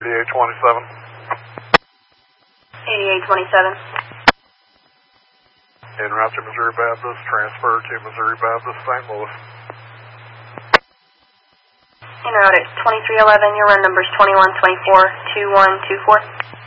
8827. En route to Missouri Baptist, transfer to Missouri Baptist, St. Louis. En route at 2311, your run number is 2124-2124.